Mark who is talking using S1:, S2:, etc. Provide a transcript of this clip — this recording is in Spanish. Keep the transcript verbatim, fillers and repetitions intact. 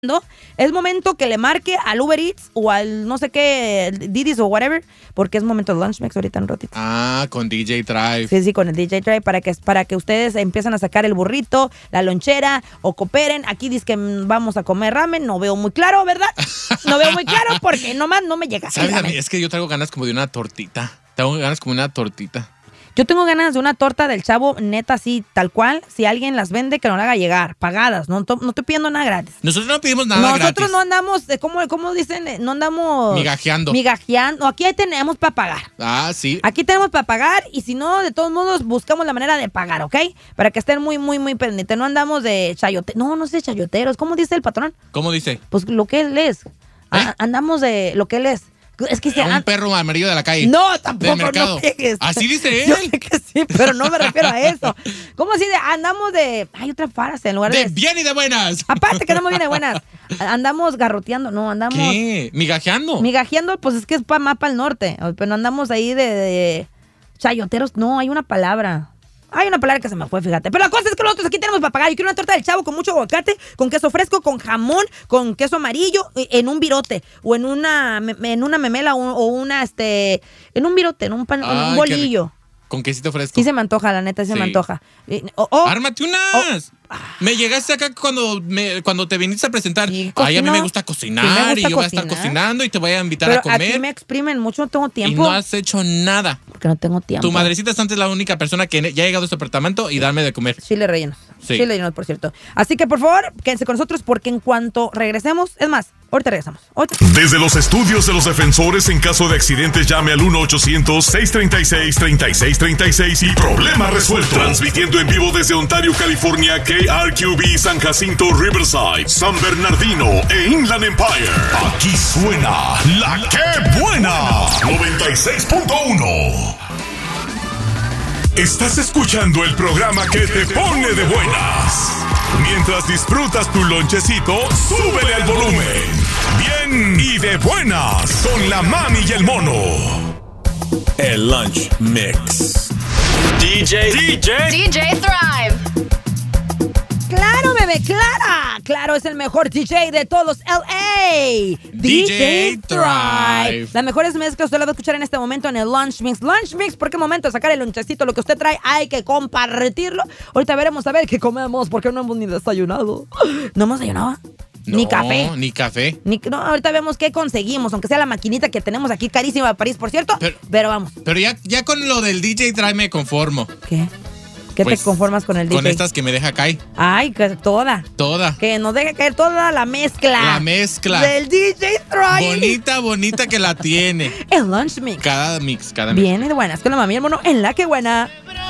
S1: Es momento que le marque al Uber Eats o al no sé qué, Didis o whatever, porque es momento de Lunch Mix ahorita en un ratito.
S2: Ah, con D J Drive.
S1: Sí, sí, con el D J Drive para que, para que ustedes empiecen a sacar el burrito, la lonchera o cooperen. Aquí dice que vamos a comer ramen, no veo muy claro, ¿verdad? No veo muy claro porque nomás no me llega.
S2: ¿Sabes? A mí, es que yo traigo ganas como de una tortita. Tengo ganas como de una tortita.
S1: Yo tengo ganas de una torta del Chavo, neta, así, tal cual. Si alguien las vende, que no la haga llegar, pagadas. No, no estoy pidiendo nada gratis.
S2: Nosotros no pedimos nada
S1: Nosotros
S2: gratis.
S1: Nosotros no andamos, ¿cómo, ¿cómo dicen? No andamos...
S2: Migajeando.
S1: Migajeando. Aquí tenemos para pagar.
S2: Ah, sí.
S1: Aquí tenemos para pagar y si no, de todos modos, buscamos la manera de pagar, ¿ok? Para que estén muy, muy, muy pendientes. No andamos de chayoteros. No, no es de chayoteros. ¿Cómo dice el patrón?
S2: ¿Cómo dice?
S1: Pues lo que él es. ¿Eh? A, andamos de lo que él es. Es que se,
S2: un
S1: an...
S2: perro amarillo de la calle.
S1: No, tampoco.
S2: Del mercado.
S1: No pegues.
S2: Así dice él.
S1: Yo sé que sí, pero no me refiero a eso. ¿Cómo así de andamos de... Hay otra frase en lugar de...
S2: De bien y de buenas.
S1: Aparte que andamos bien de buenas. Andamos garroteando, no, andamos...
S2: ¿Qué? ¿Migajeando?
S1: Migajeando, pues es que es para más para el norte. Pero no andamos ahí de, de chayoteros. No, hay una palabra. Hay una palabra que se me fue, fíjate. Pero la cosa es que nosotros aquí tenemos para pagar. Yo quiero una torta del Chavo con mucho aguacate, con queso fresco, con jamón, con queso amarillo, en un virote. O en una en una memela o, o una, este... En un virote, en un, pan,
S2: Ay,
S1: en un bolillo.
S2: Con quesito fresco.
S1: Sí se me antoja, la neta, sí,
S2: sí.
S1: se me antoja. Oh, oh,
S2: ¡Ármate unas! Oh. Me llegaste acá cuando me, cuando te viniste a presentar. Sí, Ay, a mí me gusta cocinar sí, me gusta y yo cocinar. Voy a estar cocinando y te voy a invitar
S1: Pero
S2: a comer.
S1: Aquí me exprimen mucho, no tengo tiempo.
S2: Y no has hecho nada.
S1: Porque no tengo tiempo.
S2: Tu madrecita Santa es la única persona que ya ha llegado a este apartamento y darme de comer.
S1: Chile rellenos.
S2: Sí.
S1: Chile rellenos, por cierto. Así que, por favor, quédense con nosotros porque en cuanto regresemos, es más, ahorita regresamos. Ahorita.
S3: Desde los estudios de los defensores, en caso de accidentes, llame al uno ochocientos, seiscientos treinta y seis, treinta y seis treinta y seis y problema resuelto. Transmitiendo en vivo desde Ontario, California, K R Q B, San Jacinto, Riverside, San Bernardino e Inland Empire. Aquí suena la que buena. noventa y seis punto uno. Estás escuchando el programa que te pone de buenas. Mientras disfrutas tu lonchecito, súbele al volumen. Bien y de buenas con la mami y el mono. El Lunch Mix. D J, D J,
S4: D J Thrive.
S1: ¡Claro, bebé! ¡Clara! ¡Claro, es el mejor D J de todos L A!
S2: D J Thrive.
S1: Las mejores mezclas usted las va a escuchar en este momento en el Lunch Mix. Lunch Mix, ¿por qué momento de sacar el lonchecito? Lo que usted trae hay que compartirlo. Ahorita veremos a ver qué comemos porque no hemos ni desayunado. ¿No hemos desayunado?
S2: No,
S1: ni café.
S2: Ni café.
S1: Ni, no, ahorita vemos qué conseguimos, aunque sea la maquinita que tenemos aquí, carísima de París, por cierto. Pero, pero vamos.
S2: Pero ya, ya con lo del D J Thrive me conformo.
S1: ¿Qué? ¿Qué pues, te conformas con el D J?
S2: Con estas que me deja caer.
S1: Ay, que toda.
S2: Toda.
S1: Que nos deje caer toda la mezcla.
S2: La mezcla.
S1: Del D J Thrive.
S2: Bonita, bonita que la tiene.
S1: El Lunch Mix.
S2: Cada mix, cada mix.
S1: Viene de buenas con la mami y el mono en la que buena.